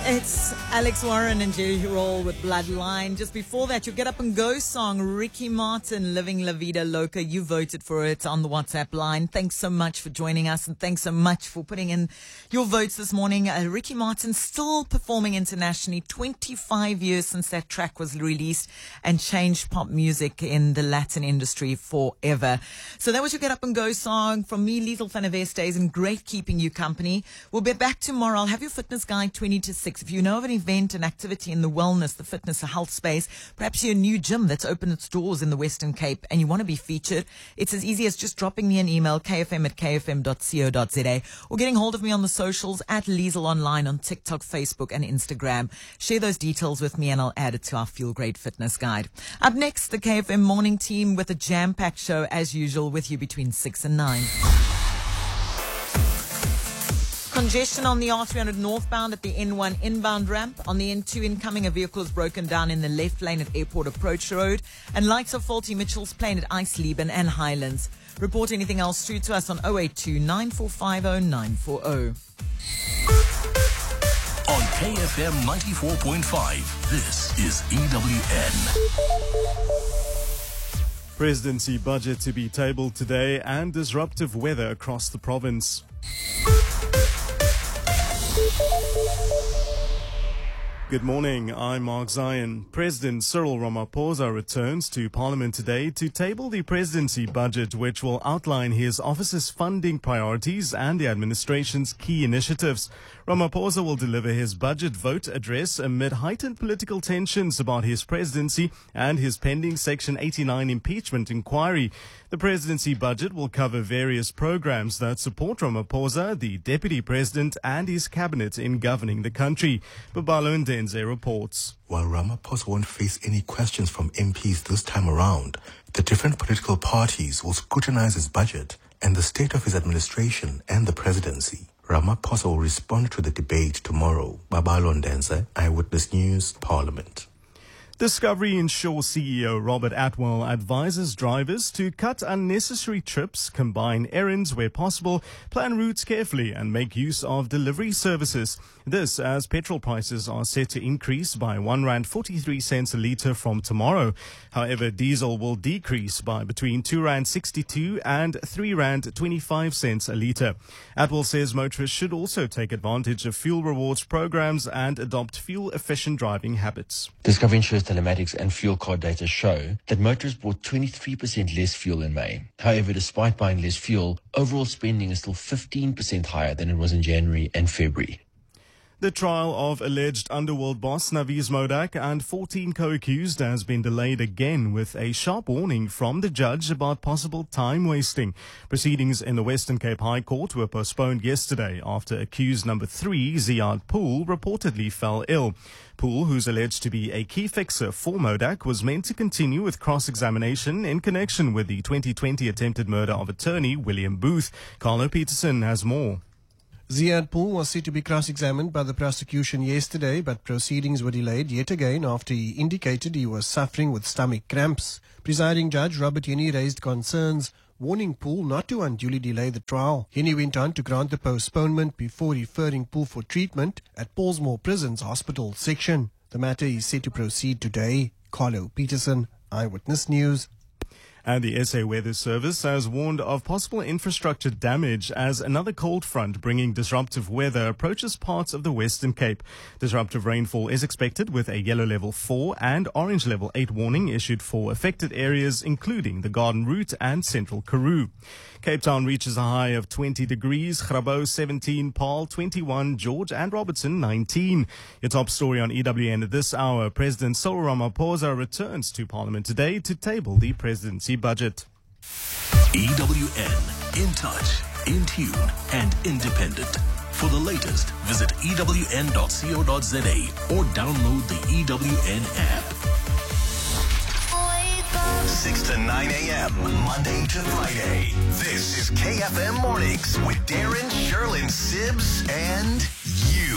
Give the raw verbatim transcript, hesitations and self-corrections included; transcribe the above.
It's Alex Warren and Jerry Roll with Bloodline. Just before that, your Get Up and Go song, Ricky Martin, Living La Vida Loca. You voted for it on the WhatsApp line. Thanks so much for joining us, and thanks so much for putting in your votes this morning. Uh, Ricky Martin still performing internationally, twenty-five years since that track was released and changed pop music in the Latin industry forever. So that was your Get Up and Go song from me, Liesl van der Westhuizen, and great keeping you company. We'll be back tomorrow. I'll have your fitness guide twenty to six. If you know of an event, an activity in the wellness, the fitness, the health space, perhaps you're a new gym that's opened its doors in the Western Cape and you want to be featured, it's as easy as just dropping me an email, k f m at k f m dot co dot z a, or getting hold of me on the socials at Liesl Online on TikTok, Facebook, and Instagram. Share those details with me and I'll add it to our Feel Great Fitness Guide. Up next, the K F M morning team with a jam-packed show as usual with you between six and nine. Congestion on the R three hundred northbound at the N one inbound ramp. On the N two incoming, a vehicle is broken down in the left lane at Airport Approach Road. And lights are faulty Mitchell's Plain at Eisleben and Highlands. Report anything else through to us on oh eight two, nine four five oh, nine four oh. On K F M ninety-four point five, this is E W N. Presidency budget to be tabled today and disruptive weather across the province. Good morning, I'm Mark Zion. President Cyril Ramaphosa returns to Parliament today to table the presidency budget, which will outline his office's funding priorities and the administration's key initiatives. Ramaphosa will deliver his budget vote address amid heightened political tensions about his presidency and his pending Section eighty-nine impeachment inquiry. The presidency budget will cover various programs that support Ramaphosa, the deputy president, and his cabinet in governing the country. Babalo Ndenze reports. While Ramaphosa won't face any questions from M Ps this time around, the different political parties will scrutinize his budget and the state of his administration and the presidency. Ramaphosa will respond to the debate tomorrow. Babalo Ndenze, Eyewitness News, Parliament. Discovery Insure C E O Robert Atwell advises drivers to cut unnecessary trips, combine errands where possible, plan routes carefully and make use of delivery services. This as petrol prices are set to increase by one rand forty-three cents a litre from tomorrow. However, diesel will decrease by between two rand sixty-two and three rand twenty-five cents a litre. Atwell says motorists should also take advantage of fuel rewards programs and adopt fuel-efficient driving habits. Discovery Insure's telematics and fuel card data show that motorists bought twenty-three percent less fuel in May. However, despite buying less fuel, overall spending is still fifteen percent higher than it was in January and February. The trial of alleged underworld boss Naviz Modak and fourteen co-accused has been delayed again with a sharp warning from the judge about possible time wasting. Proceedings in the Western Cape High Court were postponed yesterday after accused number three, Ziad Pool, reportedly fell ill. Pool, who's alleged to be a key fixer for Modak, was meant to continue with cross-examination in connection with the twenty twenty attempted murder of attorney William Booth. Carlo Peterson has more. Ziad Pool was set to be cross-examined by the prosecution yesterday, but proceedings were delayed yet again after he indicated he was suffering with stomach cramps. Presiding Judge Robert Yenny raised concerns, warning Pool not to unduly delay the trial. Yenny went on to grant the postponement before referring Pool for treatment at Paulsmoor Prison's hospital section. The matter is set to proceed today. Carlo Peterson, Eyewitness News. And the S A Weather Service has warned of possible infrastructure damage as another cold front bringing disruptive weather approaches parts of the Western Cape. Disruptive rainfall is expected with a yellow level four and orange level eight warning issued for affected areas including the Garden Route and Central Karoo. Cape Town reaches a high of twenty degrees, Grabo seventeen, Paarl twenty-one, George and Robertson nineteen. Your top story on E W N at this hour, President Cyril Ramaphosa returns to Parliament today to table the presidency budget. E W N, in touch, in tune and independent. For the latest, visit e w n dot co dot z a or download the E W N app. six to nine a.m. Monday to Friday. This is K F M Mornings with Darren, Sherlyn, Sibbs, and you.